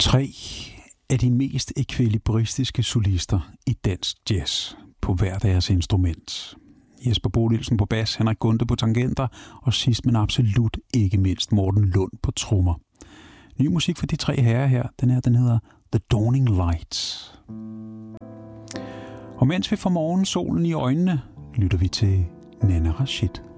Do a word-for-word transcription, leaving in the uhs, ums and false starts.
Tre af de mest ekvilibristiske solister i dansk jazz på hver deres instrument. Jesper Bodilsen på bas, Henrik Gunde på tangenter og sidst men absolut ikke mindst Morten Lund på trommer. Ny musik for de tre herrer her, den her den hedder The Dawning Lights. Og mens vi får morgensolen i øjnene, lytter vi til Nana Rashid.